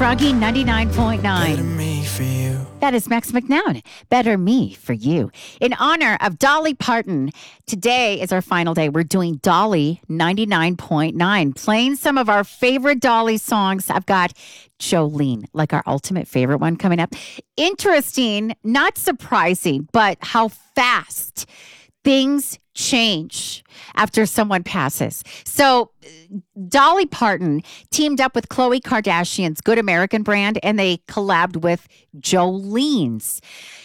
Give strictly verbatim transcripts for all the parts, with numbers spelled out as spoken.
Froggy ninety-nine point nine. Better me for you. That is Max McNown. Better Me for You. In honor of Dolly Parton, today is our final day. We're doing Dolly ninety-nine point nine, playing some of our favorite Dolly songs. I've got Jolene, like our ultimate favorite one coming up. Interesting, not surprising, but how fast things change after someone passes. So Dolly Parton teamed up with Khloe Kardashian's Good American brand, and they collabed with Jolene's.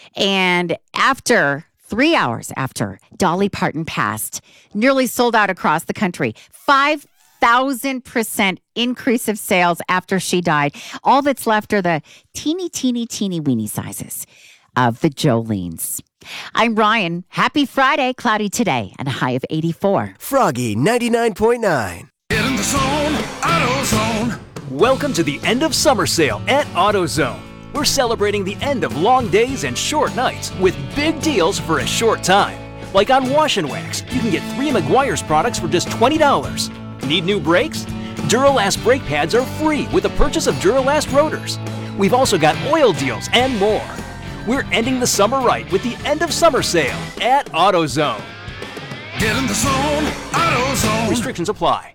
And after three hours after Dolly Parton passed, nearly sold out across the country. five thousand percent increase of sales after she died. All that's left are the teeny, teeny, teeny, weeny sizes of the Jolene's. I'm Ryan. Happy Friday. Cloudy today and a high of eighty-four. Froggy ninety-nine point nine. Get in the zone, AutoZone. Welcome to the end of summer sale at AutoZone. We're celebrating the end of long days and short nights with big deals for a short time. Like on Wash and Wax, you can get three Meguiar's products for just twenty dollars. Need new brakes? Duralast brake pads are free with the purchase of Duralast rotors. We've also got oil deals and more. We're ending the summer right with the end of summer sale at AutoZone. Get in the zone, AutoZone. Restrictions apply.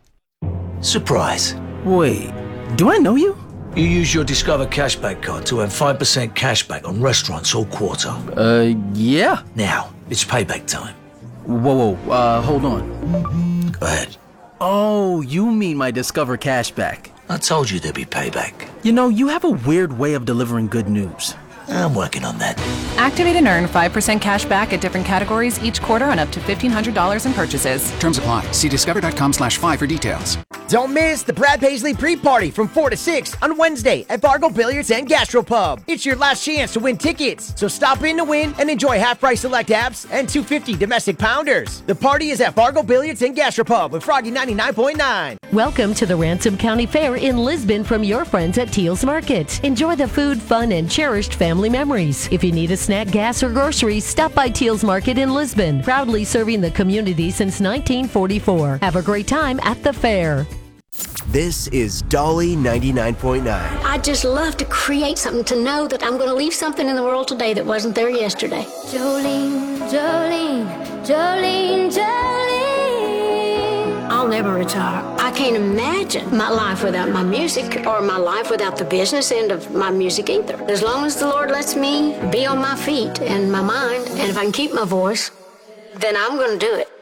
Surprise. Wait, do I know you? You use your Discover Cashback card to earn five percent cashback on restaurants all quarter. Uh, yeah. Now, it's payback time. Whoa, whoa, uh, hold on. Go ahead. Oh, you mean my Discover Cashback. I told you there'd be payback. You know, you have a weird way of delivering good news. I'm working on that. Activate and earn five percent cash back at different categories each quarter on up to fifteen hundred dollars in purchases. Terms apply. See discover.com slash five for details. Don't miss the Brad Paisley pre-party from four to six on Wednesday at Fargo Billiards and Gastropub. It's your last chance to win tickets, so stop in to win and enjoy half-price select apps and two hundred fifty domestic pounders. The party is at Fargo Billiards and Gastropub with Froggy ninety-nine point nine. Welcome to the Ransom County Fair in Lisbon from your friends at Teal's Market. Enjoy the food, fun, and cherished family memories. If you need a snack, gas, or groceries, stop by Teal's Market in Lisbon, proudly serving the community since nineteen forty-four. Have a great time at the fair. This is Dolly ninety-nine point nine. I just love to create something, to know that I'm going to leave something in the world today that wasn't there yesterday. Jolene, Jolene, Jolene, Jolene. I'll never retire. I can't imagine my life without my music, or my life without the business end of my music either. As long as the Lord lets me be on my feet and my mind, and if I can keep my voice, then I'm going to do it.